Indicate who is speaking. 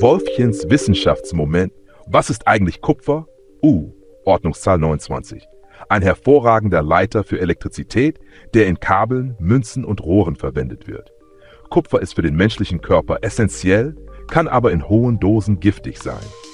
Speaker 1: Wolfchens Wissenschaftsmoment. Was ist eigentlich Kupfer? Ordnungszahl 29. Ein hervorragender Leiter für Elektrizität, der in Kabeln, Münzen und Rohren verwendet wird. Kupfer ist für den menschlichen Körper essentiell, kann aber in hohen Dosen giftig sein.